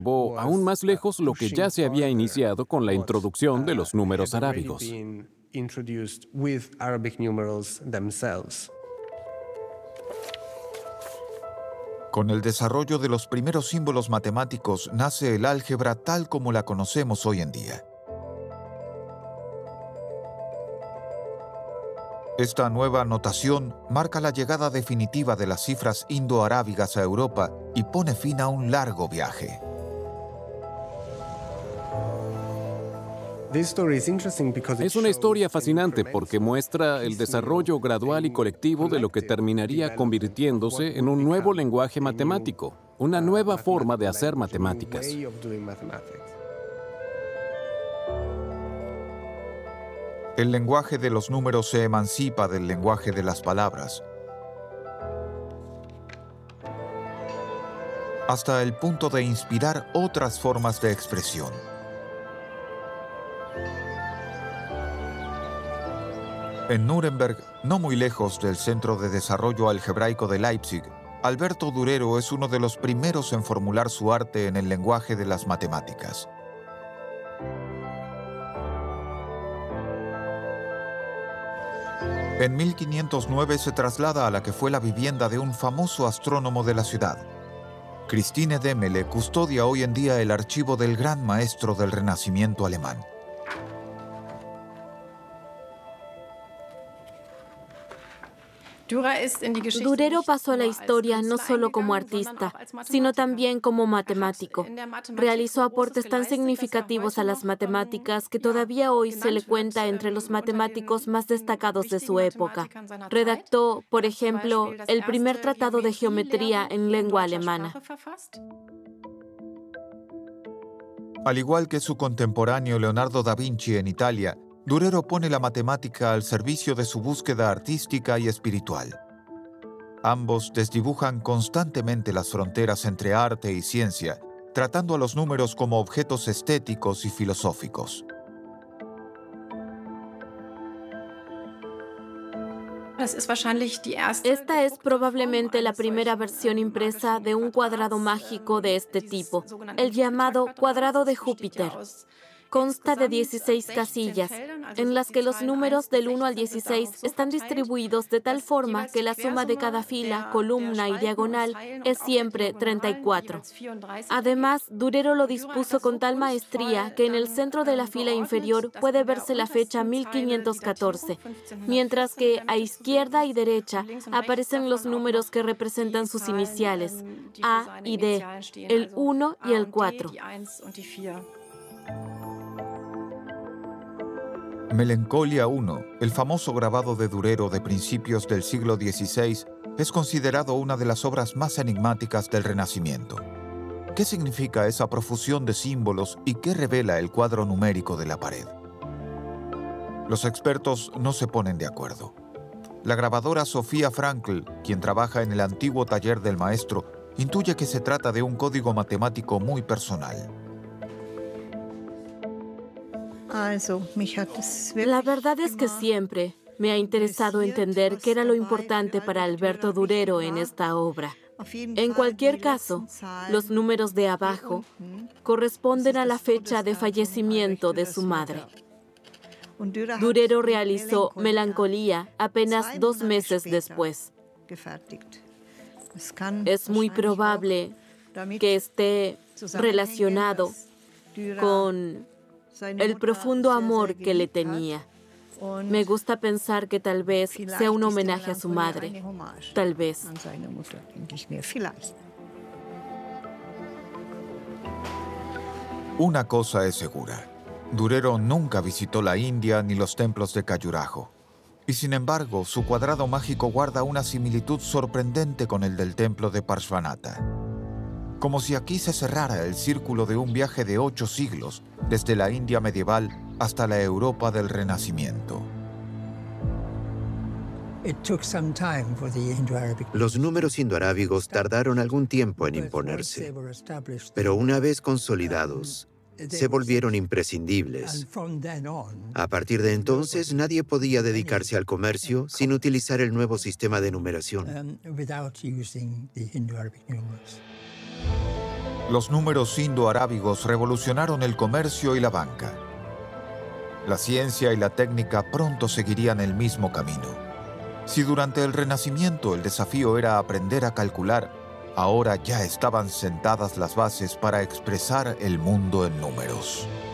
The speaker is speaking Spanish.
llevó aún más lejos lo que ya se había iniciado con la introducción de los números arábigos. Con el desarrollo de los primeros símbolos matemáticos nace el álgebra tal como la conocemos hoy en día. Esta nueva notación marca la llegada definitiva de las cifras indoarábigas a Europa y pone fin a un largo viaje. Es una historia fascinante porque muestra el desarrollo gradual y colectivo de lo que terminaría convirtiéndose en un nuevo lenguaje matemático, una nueva forma de hacer matemáticas. El lenguaje de los números se emancipa del lenguaje de las palabras, hasta el punto de inspirar otras formas de expresión. En Nuremberg, no muy lejos del Centro de Desarrollo Algebraico de Leipzig, Alberto Durero es uno de los primeros en formular su arte en el lenguaje de las matemáticas. En 1509 se traslada a la que fue la vivienda de un famoso astrónomo de la ciudad. Christine Demele custodia hoy en día el archivo del gran maestro del Renacimiento alemán. Durero pasó a la historia no solo como artista, sino también como matemático. Realizó aportes tan significativos a las matemáticas que todavía hoy se le cuenta entre los matemáticos más destacados de su época. Redactó, por ejemplo, el primer tratado de geometría en lengua alemana. Al igual que su contemporáneo Leonardo da Vinci en Italia, Durero pone la matemática al servicio de su búsqueda artística y espiritual. Ambos desdibujan constantemente las fronteras entre arte y ciencia, tratando a los números como objetos estéticos y filosóficos. Esta es probablemente la primera versión impresa de un cuadrado mágico de este tipo, el llamado cuadrado de Júpiter. Consta de 16 casillas, en las que los números del 1 al 16 están distribuidos de tal forma que la suma de cada fila, columna y diagonal es siempre 34. Además, Durero lo dispuso con tal maestría que en el centro de la fila inferior puede verse la fecha 1514, mientras que a izquierda y derecha aparecen los números que representan sus iniciales, A y D, el 1 y el 4. Melancolia I, el famoso grabado de Durero de principios del siglo XVI, es considerado una de las obras más enigmáticas del Renacimiento. ¿Qué significa esa profusión de símbolos y qué revela el cuadro numérico de la pared? Los expertos no se ponen de acuerdo. La grabadora Sofía Frankl, quien trabaja en el antiguo taller del maestro, intuye que se trata de un código matemático muy personal. La verdad es que siempre me ha interesado entender qué era lo importante para Alberto Durero en esta obra. En cualquier caso, los números de abajo corresponden a la fecha de fallecimiento de su madre. Durero realizó Melancolía apenas 2 meses después. Es muy probable que esté relacionado con el profundo amor que le tenía. Me gusta pensar que tal vez sea un homenaje a su madre. Tal vez. Una cosa es segura. Durero nunca visitó la India ni los templos de Khajuraho. Y sin embargo, su cuadrado mágico guarda una similitud sorprendente con el del templo de Parshvanatha. Como si aquí se cerrara el círculo de un viaje de 8 siglos, desde la India medieval hasta la Europa del Renacimiento. Los números indoarábigos tardaron algún tiempo en imponerse, pero una vez consolidados, se volvieron imprescindibles. A partir de entonces, nadie podía dedicarse al comercio sin utilizar el nuevo sistema de numeración. Los números indo-arábigos revolucionaron el comercio y la banca. La ciencia y la técnica pronto seguirían el mismo camino. Si durante el Renacimiento el desafío era aprender a calcular, ahora ya estaban sentadas las bases para expresar el mundo en números.